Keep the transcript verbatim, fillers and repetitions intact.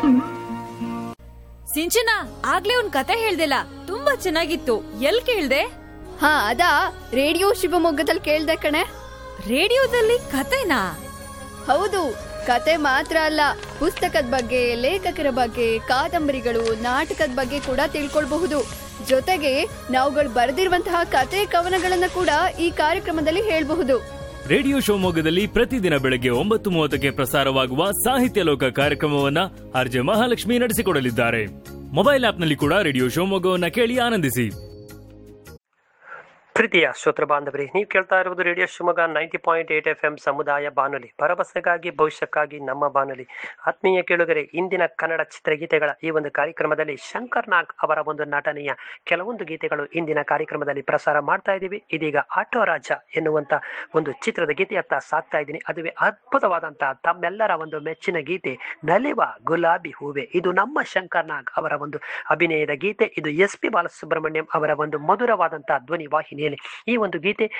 ಸಿಂಚನ, ಆಗ್ಲೇ ಒಂದ್ ಕತೆ ಹೇಳ್ದಿಲ್ಲ, ತುಂಬಾ ಚೆನ್ನಾಗಿತ್ತು. ಎಲ್ ಕೇಳ್ದೆ? ಹಾ ಅದಾ ರೇಡಿಯೋ ಶಿವಮೊಗ್ಗದಲ್ಲಿ ಕೇಳ್ದೆ ಕಣೆ. ರೇಡಿಯೋದಲ್ಲಿ ಕತೆನಾ? ಹೌದು, ಕತೆ ಮಾತ್ರ ಅಲ್ಲ, ಪುಸ್ತಕದ ಬಗ್ಗೆ, ಲೇಖಕರ ಬಗ್ಗೆ, ಕಾದಂಬರಿಗಳು, ನಾಟಕದ ಬಗ್ಗೆ ಕೂಡ ತಿಳ್ಕೊಳ್ಬಹುದು. ಜೊತೆಗೆ ನಾವುಗಳು ಬರೆದಿರುವಂತಹ ಕತೆ ಕವನಗಳನ್ನ ಕೂಡ ಈ ಕಾರ್ಯಕ್ರಮದಲ್ಲಿ ಹೇಳ್ಬಹುದು. ರೇಡಿಯೋ ಶಿವಮೊಗ್ಗದಲ್ಲಿ ಪ್ರತಿದಿನ ಬೆಳಗ್ಗೆ ಒಂಬತ್ತು ಮೂವತ್ತಕ್ಕೆ ಪ್ರಸಾರವಾಗುವ ಸಾಹಿತ್ಯ ಲೋಕ ಕಾರ್ಯಕ್ರಮವನ್ನ ಆರ್ಜೆ ಮಹಾಲಕ್ಷ್ಮಿ ನಡೆಸಿಕೊಡಲಿದ್ದಾರೆ. ಮೊಬೈಲ್ ಆಪ್ನಲ್ಲಿ ಕೂಡ ರೇಡಿಯೋ ಶಿವಮೊಗ್ಗವನ್ನ ಕೇಳಿ ಆನಂದಿಸಿ. ಪ್ರೀತಿಯ ಶ್ರೋತೃ ಬಾಂಧವರೇ, ನೀವು ಕೇಳ್ತಾ ಇರುವುದು radio Shivamogga ninety point eight F M ಸಮುದಾಯ ಬಾನುಲಿ, ಭರವಸೆಗಾಗಿ ಭವಿಷ್ಯಕ್ಕಾಗಿ ನಮ್ಮ ಬಾನುಲಿ. ಆತ್ಮೀಯ ಕೇಳುಗರೆ, ಇಂದಿನ ಕನ್ನಡ ಚಿತ್ರಗೀತೆಗಳ ಈ ಒಂದು ಕಾರ್ಯಕ್ರಮದಲ್ಲಿ ಶಂಕರ್ ನಾಗ್ ಅವರ ಒಂದು ನಟನೆಯ ಕೆಲವೊಂದು ಗೀತೆಗಳು ಇಂದಿನ ಕಾರ್ಯಕ್ರಮದಲ್ಲಿ ಪ್ರಸಾರ ಮಾಡ್ತಾ ಇದ್ದೀವಿ. ಇದೀಗ ಆಟೋ ರಾಜ ಎನ್ನುವಂಥ ಒಂದು ಚಿತ್ರದ ಗೀತೆಯತ್ತ ಸಾಕ್ತಾ ಇದ್ದೀನಿ. ಅದುವೇ ಅದ್ಭುತವಾದಂತಹ ತಮ್ಮೆಲ್ಲರ ಒಂದು ಮೆಚ್ಚಿನ ಗೀತೆ ನಲಿವ ಗುಲಾಬಿ ಹೂವೆ. ಇದು ನಮ್ಮ ಶಂಕರ್ ನಾಗ್ ಅವರ ಒಂದು ಅಭಿನಯದ ಗೀತೆ. ಇದು ಎಸ್ ಪಿ ಬಾಲಸುಬ್ರಹ್ಮಣ್ಯಂ ಅವರ ಒಂದು ಮಧುರವಾದಂತಹ ಧ್ವನಿ ವಾಹಿನಿಯಲ್ಲಿ ಈ ಒಂದು ಗೀತೆ